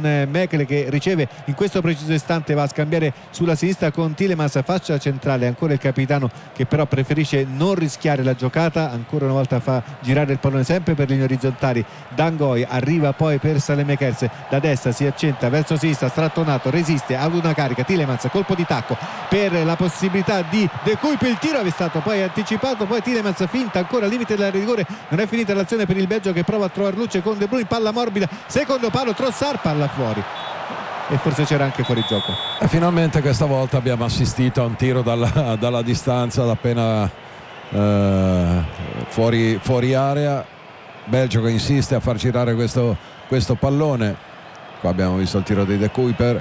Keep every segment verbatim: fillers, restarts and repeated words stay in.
Mekele che riceve in questo preciso istante, va a scambiare sulla sinistra con Tielemans, fascia centrale, ancora il capitano che però preferisce non rischiare la giocata, ancora una volta fa girare il pallone sempre per linee orizzontali. Dangoy arriva poi per Saelemaekers, da destra si accenta verso sinistra, strattonato, resiste ad una carica, Tielemans colpo di tacco per la possibilità di De Cuyp, il tiro è stato poi anticipato, poi Tielemans finta ancora al limite della rigore, non è finita l'azione per il Belgio che prova a trovare luce con De Bruyne, palla morbida, secondo palo, Trossard, palla fuori e forse c'era anche fuori gioco. E finalmente questa volta abbiamo assistito a un tiro dalla, dalla distanza, da appena eh, fuori, fuori area. Belgio che insiste a far girare questo, questo pallone. Qua abbiamo visto il tiro di De Cuyper,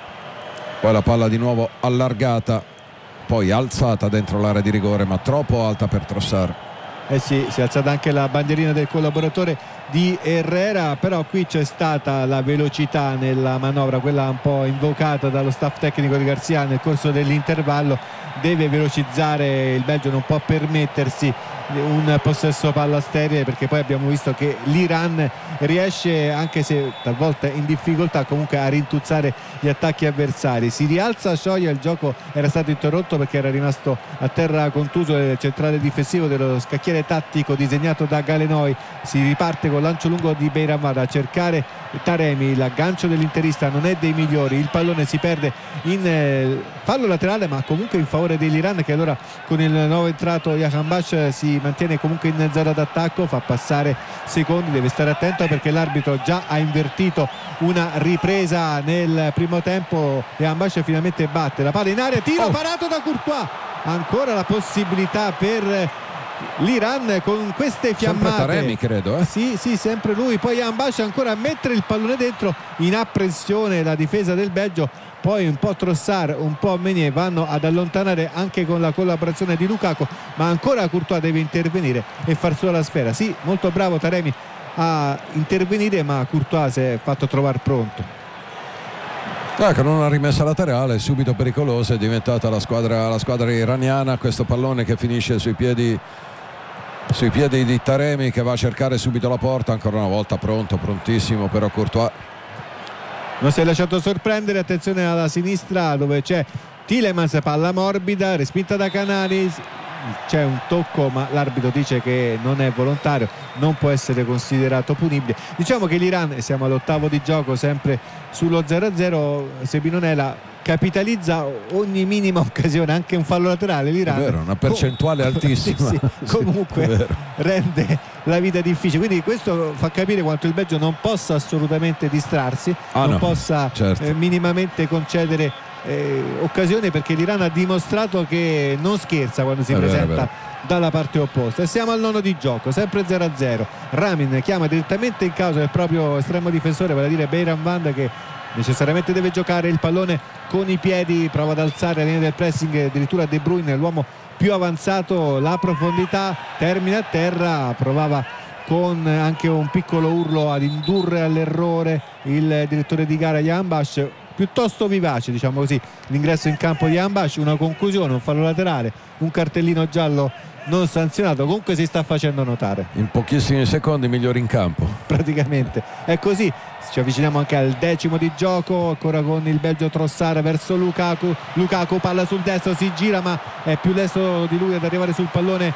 poi la palla di nuovo allargata, poi alzata dentro l'area di rigore ma troppo alta per Trossard. Eh sì, si è alzata anche la bandierina del collaboratore di Herrera, però qui c'è stata la velocità nella manovra, quella un po' invocata dallo staff tecnico di Garcia nel corso dell'intervallo. Deve velocizzare il Belgio, non può permettersi un possesso palla sterile, perché poi abbiamo visto che l'Iran riesce, anche se talvolta in difficoltà, comunque a rintuzzare gli attacchi avversari. Si rialza Shoya, il gioco era stato interrotto perché era rimasto a terra contuso il centrale difensivo dello scacchiere tattico disegnato da Galenoi. Si riparte con lancio lungo di Beiranvand a cercare Taremi, l'aggancio dell'interista non è dei migliori, il pallone si perde in eh, fallo laterale ma comunque in favore dell'Iran, che allora con il nuovo entrato Jahanbash si mantiene comunque in zona d'attacco, fa passare secondi, deve stare attento perché l'arbitro già ha invertito una ripresa nel primo tempo. Jahanbash finalmente batte la palla in aria, tiro oh. parato da Courtois, ancora la possibilità per l'Iran con queste fiammate. Sempre Taremi, credo, eh? Sì, sì, sempre lui. Poi Jahanbash ancora a mettere il pallone dentro, in apprensione la difesa del Belgio. Poi un po' Trossard, un po' Meunier vanno ad allontanare anche con la collaborazione di Lukaku, ma ancora Courtois deve intervenire e far solo la sfera. Sì, molto bravo Taremi a intervenire, ma Courtois si è fatto trovare pronto. Ah, con una rimessa laterale subito pericolosa è diventata la squadra, la squadra iraniana. Questo pallone che finisce sui piedi sui piedi di Taremi, che va a cercare subito la porta, ancora una volta pronto, prontissimo però Courtois. Non si è lasciato sorprendere, attenzione alla sinistra dove c'è Tielemans, palla morbida, respinta da Canali, c'è un tocco ma l'arbitro dice che non è volontario, non può essere considerato punibile. Diciamo che l'Iran, siamo all'ottavo di gioco, sempre sullo zero a zero, Sebinonela capitalizza ogni minima occasione, anche un fallo laterale l'Iran. È vero, una percentuale Com- altissima. sì, sì, comunque rende la vita difficile, quindi questo fa capire quanto il Belgio non possa assolutamente distrarsi, ah, non no, possa certo. eh, minimamente concedere eh, occasioni, perché l'Iran ha dimostrato che non scherza quando si è presenta vero, vero. dalla parte opposta. E siamo al nono di gioco, sempre zero a zero. Ramin chiama direttamente in causa il proprio estremo difensore, vale a dire Beiranvand, che necessariamente deve giocare il pallone con i piedi, prova ad alzare la linea del pressing, addirittura De Bruyne, l'uomo più avanzato, la profondità, termina a terra, provava con anche un piccolo urlo ad indurre all'errore il direttore di gara Jahanbash, piuttosto vivace diciamo così l'ingresso in campo di Jahanbash. Una conclusione, un fallo laterale, un cartellino giallo non sanzionato, comunque si sta facendo notare. In pochissimi secondi migliori in campo. Praticamente è così. Ci avviciniamo anche al decimo di gioco, ancora con il Belgio. Trossard verso Lukaku, Lukaku palla sul destro, si gira ma è più lesto di lui ad arrivare sul pallone.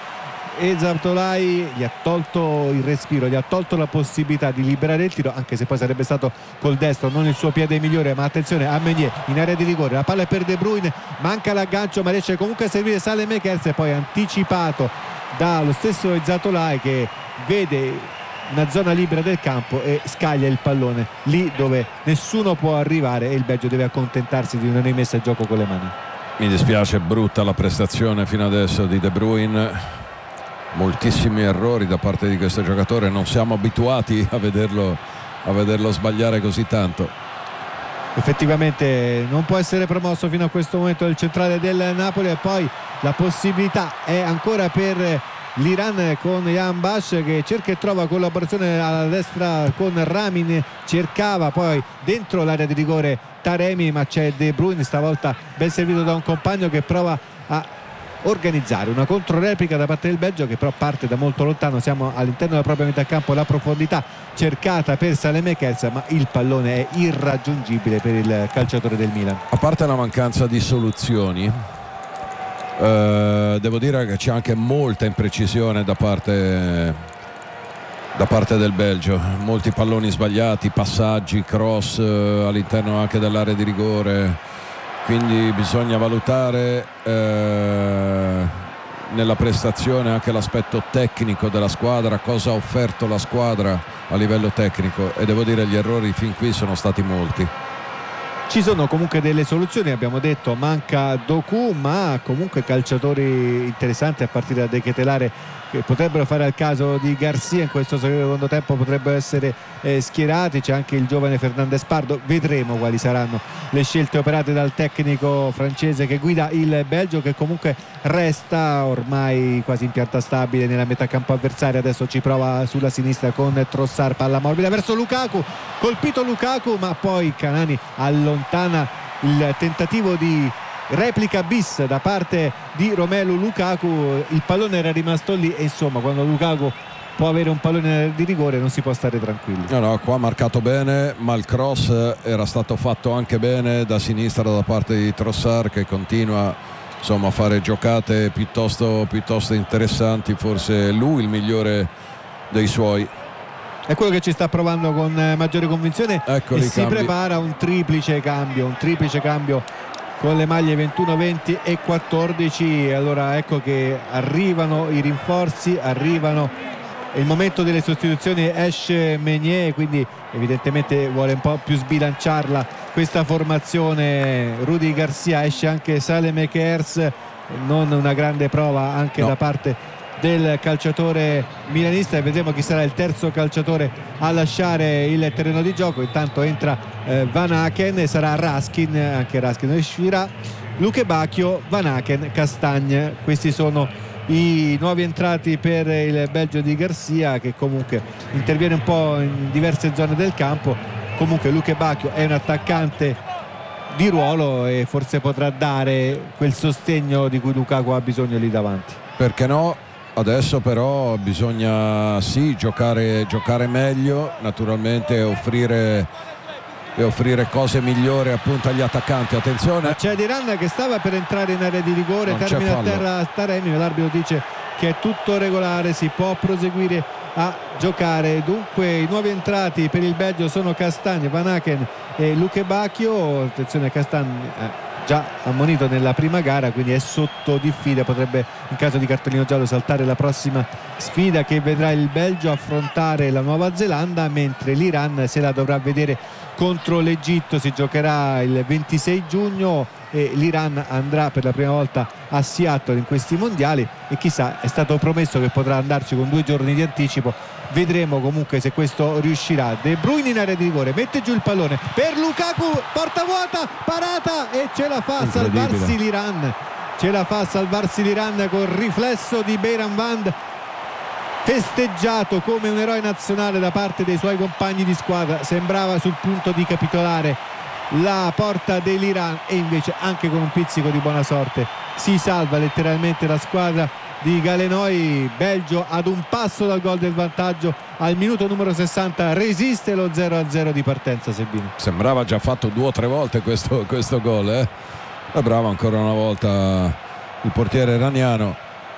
Ezatolai gli ha tolto il respiro, gli ha tolto la possibilità di liberare il tiro, anche se poi sarebbe stato col destro, non il suo piede migliore. Ma attenzione a Meunier in area di rigore, la palla è per De Bruyne, manca l'aggancio ma riesce comunque a servire Saelemaekers, e poi anticipato dallo stesso Ezatolai che vede una zona libera del campo e scaglia il pallone lì dove nessuno può arrivare, e il Belgio deve accontentarsi di una rimessa a gioco con le mani. Mi dispiace, brutta la prestazione fino adesso di De Bruyne, moltissimi errori da parte di questo giocatore, non siamo abituati a vederlo, a vederlo sbagliare così tanto. Effettivamente non può essere promosso fino a questo momento il centrale del Napoli, e poi la possibilità è ancora per l'Iran con Jahanbash che cerca e trova collaborazione alla destra con Ramin, cercava poi dentro l'area di rigore Taremi, ma c'è De Bruyne stavolta ben servito da un compagno che prova a organizzare una controreplica da parte del Belgio, che però parte da molto lontano. Siamo all'interno della propria metà campo, la profondità cercata per Saelemaekers, ma il pallone è irraggiungibile per il calciatore del Milan. A parte la mancanza di soluzioni, eh, devo dire che c'è anche molta imprecisione da parte da parte del Belgio, molti palloni sbagliati, passaggi, cross eh, all'interno anche dell'area di rigore, quindi bisogna valutare eh, nella prestazione anche l'aspetto tecnico della squadra, cosa ha offerto la squadra a livello tecnico, e devo dire gli errori fin qui sono stati molti. Ci sono comunque delle soluzioni, abbiamo detto manca Doku, ma comunque calciatori interessanti a partire da De Ketelaere che potrebbero fare al caso di Garcia in questo secondo tempo, potrebbero essere eh, schierati. C'è anche il giovane Fernandez Pardo, vedremo quali saranno le scelte operate dal tecnico francese che guida il Belgio, che comunque resta ormai quasi in pianta stabile nella metà campo avversaria. Adesso ci prova sulla sinistra con Trossard, palla morbida verso Lukaku, colpito Lukaku, ma poi Canani allontana il tentativo di replica bis da parte di Romelu Lukaku. Il pallone era rimasto lì e insomma, quando Lukaku può avere un pallone di rigore non si può stare tranquilli. No, no, qua ha marcato bene, ma il cross era stato fatto anche bene da sinistra da parte di Trossard, che continua insomma a fare giocate piuttosto, piuttosto interessanti, forse lui il migliore dei suoi. È quello che ci sta provando con maggiore convinzione. Eccoli, e si cambi. prepara un triplice cambio, un triplice cambio con le maglie ventuno, venti e quattordici. Allora ecco che arrivano i rinforzi, arrivano il momento delle sostituzioni. Esce Meunier, quindi evidentemente vuole un po' più sbilanciarla questa formazione Rudi Garcia. Esce anche Saelemaekers, non una grande prova anche no. da parte del calciatore milanista, e vedremo chi sarà il terzo calciatore a lasciare il terreno di gioco. Intanto entra eh, Van Aken e sarà Raskin, anche Raskin uscirà, Luke Bacchio, Van Aken, Castagne. Questi sono i nuovi entrati per il Belgio di Garcia, che comunque interviene un po' in diverse zone del campo. Comunque Luke Bacchio è un attaccante di ruolo e forse potrà dare quel sostegno di cui Lukaku ha bisogno lì davanti. Perché no? Adesso però bisogna sì giocare, giocare meglio, naturalmente, e offrire, e offrire cose migliori appunto agli attaccanti. Attenzione, ma c'è Diran che stava per entrare in area di rigore, non termina a terra Taremi, l'arbitro dice che è tutto regolare, si può proseguire a giocare. Dunque i nuovi entrati per il Belgio sono Castagne, Van Aken e Luke Bacchio. Attenzione, Castagne eh. già ammonito nella prima gara, quindi è sotto diffida, potrebbe in caso di cartellino giallo saltare la prossima sfida che vedrà il Belgio affrontare la Nuova Zelanda, mentre l'Iran se la dovrà vedere contro l'Egitto. Si giocherà il ventisei giugno e l'Iran andrà per la prima volta a Seattle in questi mondiali, e chissà, è stato promesso che potrà andarci con due giorni di anticipo. Vedremo comunque se questo riuscirà. De Bruyne in area di rigore, mette giù il pallone per Lukaku, porta vuota, parata, e ce la fa a salvarsi l'Iran. Ce la fa a salvarsi l'Iran col riflesso di Beiran Vand, festeggiato come un eroe nazionale da parte dei suoi compagni di squadra. Sembrava sul punto di capitolare la porta dell'Iran, e invece anche con un pizzico di buona sorte si salva letteralmente la squadra di Galenoi. Belgio ad un passo dal gol del vantaggio al minuto numero sessanta, resiste lo zero a zero di partenza. Sebino, sembrava già fatto due o tre volte questo, questo gol, eh? È bravo ancora una volta il portiere iraniano,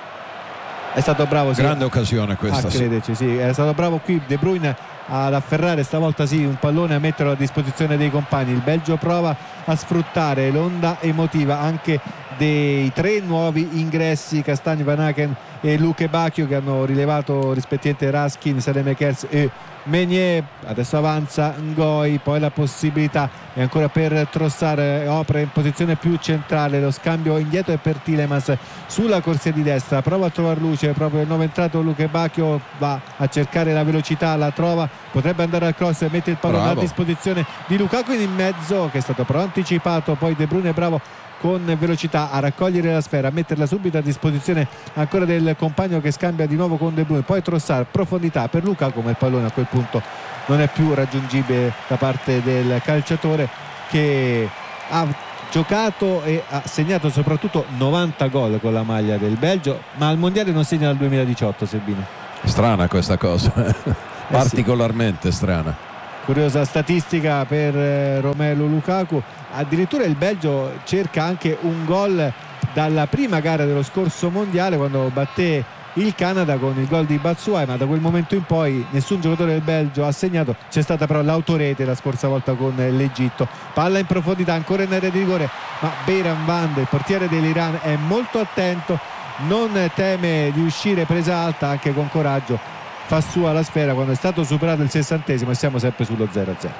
è stato bravo, sì. Grande occasione questa, ah, credeci, sì. È stato bravo qui De Bruyne ad afferrare stavolta sì un pallone, a metterlo a disposizione dei compagni. Il Belgio prova a sfruttare l'onda emotiva anche dei tre nuovi ingressi, Castagne, Van Aken e Luke Bacchio, che hanno rilevato rispettivamente Raskin, Saelemaekers e Meunier. Adesso avanza Ngoi, poi la possibilità è ancora per Trossard, opera in posizione più centrale, lo scambio indietro è per Tielemans sulla corsia di destra, prova a trovare luce proprio il nuovo entrato Luke Bacchio, va a cercare la velocità, la trova, potrebbe andare al cross, mette il pallone a disposizione di Lukaku in mezzo, che è stato però anticipato. Poi De Bruyne è bravo con velocità a raccogliere la sfera, a metterla subito a disposizione ancora del compagno, che scambia di nuovo con De Bruyne. Poi Trossard, profondità per Lukaku, ma il pallone a quel punto non è più raggiungibile da parte del calciatore, che ha giocato e ha segnato soprattutto novanta gol con la maglia del Belgio, ma al mondiale non segna dal duemiladiciotto. Sebino, strana questa cosa, particolarmente strana. Curiosa statistica per eh, Romelu Lukaku. Addirittura il Belgio cerca anche un gol dalla prima gara dello scorso mondiale, quando batté il Canada con il gol di Batshuayi, ma da quel momento in poi nessun giocatore del Belgio ha segnato. C'è stata però l'autorete la scorsa volta con l'Egitto. Palla in profondità, ancora in area di rigore, ma Beiran Vand, il portiere dell'Iran, è molto attento, non teme di uscire presa alta, anche con coraggio fa sua la sfera quando è stato superato il sessantesimo e siamo sempre sullo zero a zero.